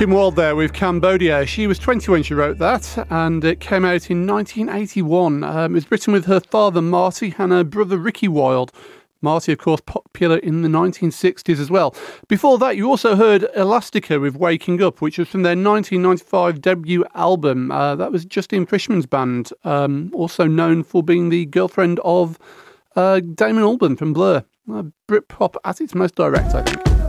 Kim Wilde there with Cambodia. She was 20 when she wrote that, and it came out in 1981. It was written with her father, Marty, and her brother, Ricky Wilde. Marty, of course, popular in the 1960s as well. Before that, you also heard Elastica with Waking Up, which was from their 1995 debut album. That was Justin Frischmann's band, also known for being the girlfriend of Damon Albarn from Blur. Britpop at its most direct, I think.